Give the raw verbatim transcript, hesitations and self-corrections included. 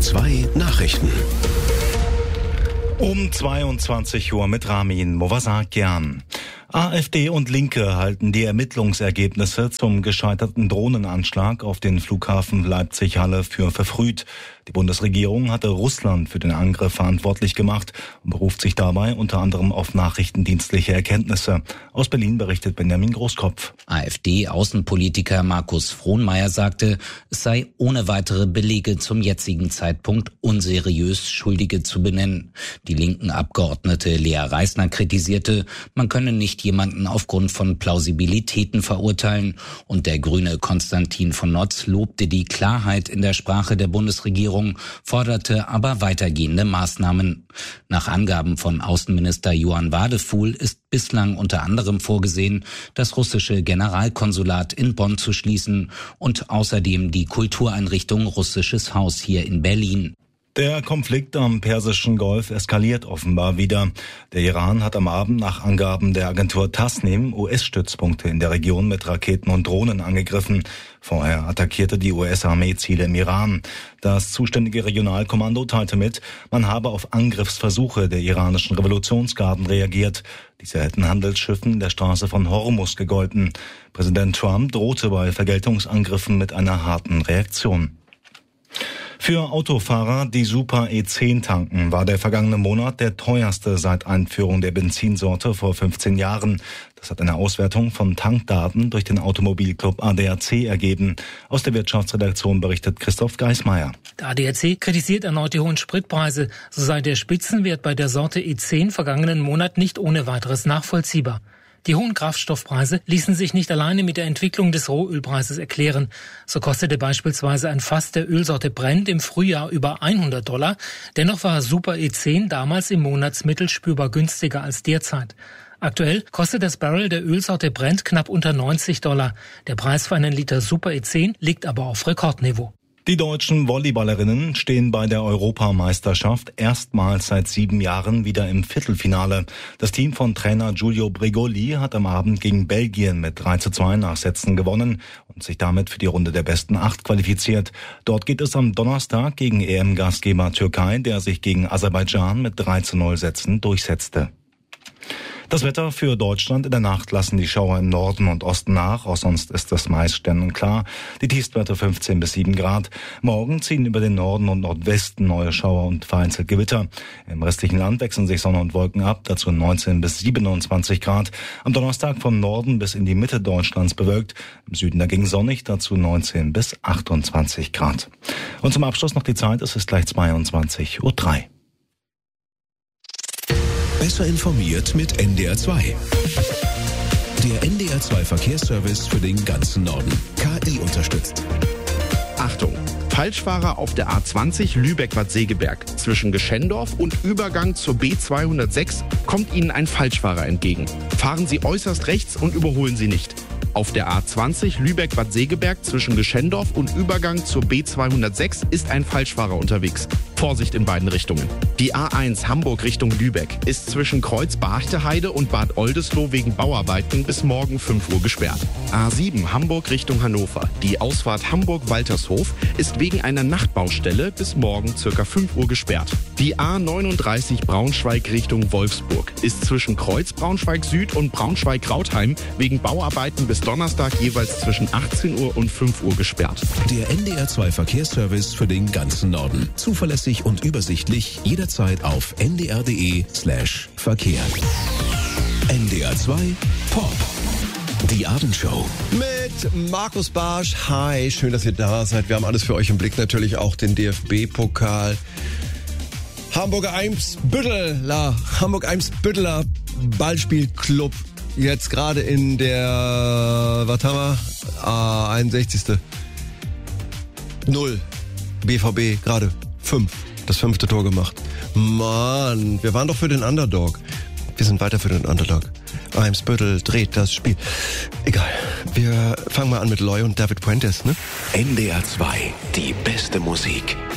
zwei Nachrichten. Um zweiundzwanzig Uhr mit Ramin Movasakian. AfD und Linke halten die Ermittlungsergebnisse zum gescheiterten Drohnenanschlag auf den Flughafen Leipzig-Halle für verfrüht. Die Bundesregierung hatte Russland für den Angriff verantwortlich gemacht und beruft sich dabei unter anderem auf nachrichtendienstliche Erkenntnisse. Aus Berlin berichtet Benjamin Großkopf. AfD-Außenpolitiker Markus Frohnmayer sagte, es sei ohne weitere Belege zum jetzigen Zeitpunkt unseriös, Schuldige zu benennen. Die linken Abgeordnete Lea Reisner kritisierte, man könne nicht jemanden aufgrund von Plausibilitäten verurteilen. Und der Grüne Konstantin von Notz lobte die Klarheit in der Sprache der Bundesregierung, forderte aber weitergehende Maßnahmen. Nach Angaben von Außenminister Johann Wadefuhl ist bislang unter anderem vorgesehen, das russische Generalkonsulat in Bonn zu schließen und außerdem die Kultureinrichtung Russisches Haus hier in Berlin. Der Konflikt am Persischen Golf eskaliert offenbar wieder. Der Iran hat am Abend nach Angaben der Agentur Tasnim U S-Stützpunkte in der Region mit Raketen und Drohnen angegriffen. Vorher attackierte die U S-Armee Ziele im Iran. Das zuständige Regionalkommando teilte mit, man habe auf Angriffsversuche der iranischen Revolutionsgarden reagiert. Diese hätten Handelsschiffen in der Straße von Hormuz gegolten. Präsident Trump drohte bei Vergeltungsangriffen mit einer harten Reaktion. Für Autofahrer, die Super E zehn tanken, war der vergangene Monat der teuerste seit Einführung der Benzinsorte vor fünfzehn Jahren. Das hat eine Auswertung von Tankdaten durch den Automobilclub A D A C ergeben. Aus der Wirtschaftsredaktion berichtet Christoph Geismeier. Der A D A C kritisiert erneut die hohen Spritpreise. So sei der Spitzenwert bei der Sorte E zehn vergangenen Monat nicht ohne weiteres nachvollziehbar. Die hohen Kraftstoffpreise ließen sich nicht alleine mit der Entwicklung des Rohölpreises erklären. So kostete beispielsweise ein Fass der Ölsorte Brent im Frühjahr über hundert Dollar. Dennoch war Super E zehn damals im Monatsmittel spürbar günstiger als derzeit. Aktuell kostet das Barrel der Ölsorte Brent knapp unter neunzig Dollar. Der Preis für einen Liter Super E zehn liegt aber auf Rekordniveau. Die deutschen Volleyballerinnen stehen bei der Europameisterschaft erstmals seit sieben Jahren wieder im Viertelfinale. Das Team von Trainer Giulio Brigoli hat am Abend gegen Belgien mit drei zu zwei Nachsätzen gewonnen und sich damit für die Runde der besten acht qualifiziert. Dort geht es am Donnerstag gegen E M-Gastgeber Türkei, der sich gegen Aserbaidschan mit drei zu null Sätzen durchsetzte. Das Wetter für Deutschland: in der Nacht lassen die Schauer im Norden und Osten nach, auch sonst ist es meist sternenklar. Die Tiefstwerte fünfzehn bis sieben Grad. Morgen ziehen über den Norden und Nordwesten neue Schauer und vereinzelt Gewitter. Im restlichen Land wechseln sich Sonne und Wolken ab, dazu neunzehn bis siebenundzwanzig Grad. Am Donnerstag von Norden bis in die Mitte Deutschlands bewölkt, im Süden dagegen sonnig, dazu neunzehn bis achtundzwanzig Grad. Und zum Abschluss noch die Zeit, es ist gleich zweiundzwanzig Uhr drei. Besser informiert mit N D R zwei. Der N D R zwei Verkehrsservice für den ganzen Norden. K I unterstützt. Achtung! Falschfahrer auf der A zwanzig Lübeck-Bad Segeberg. Zwischen Geschendorf und Übergang zur B zweihundertsechs kommt Ihnen ein Falschfahrer entgegen. Fahren Sie äußerst rechts und überholen Sie nicht. Auf der A zwanzig Lübeck-Bad Segeberg zwischen Geschendorf und Übergang zur B zweihundertsechs ist ein Falschfahrer unterwegs. Vorsicht in beiden Richtungen. Die A eins Hamburg Richtung Lübeck ist zwischen Kreuz Barchteheide und Bad Oldesloe wegen Bauarbeiten bis morgen fünf Uhr gesperrt. A sieben Hamburg Richtung Hannover. Die Ausfahrt Hamburg-Waltershof ist wegen einer Nachtbaustelle bis morgen circa fünf Uhr gesperrt. Die A neununddreißig Braunschweig Richtung Wolfsburg ist zwischen Kreuz Braunschweig Süd und Braunschweig Krautheim wegen Bauarbeiten bis Donnerstag jeweils zwischen achtzehn Uhr und fünf Uhr gesperrt. Der N D R zwei Verkehrsservice für den ganzen Norden. Zuverlässig und übersichtlich jederzeit auf n d r punkt d e slash Verkehr. N D R zwei Pop. Die Abendshow. Mit Markus Barsch. Hi, schön, dass ihr da seid. Wir haben alles für euch im Blick. Natürlich auch den D F B-Pokal. Hamburger Eimsbütteler. Hamburg-Eimsbütteler Ballspielclub. Jetzt gerade in der, was haben wir? Ah, einundsechzigste Null. B V B gerade fünf. Das fünfte Tor gemacht. Mann, wir waren doch für den Underdog. Wir sind weiter für den Underdog. Eimsbüttel dreht das Spiel. Egal. Wir fangen mal an mit Loy und David Puentes, ne? N D R zwei, die beste Musik.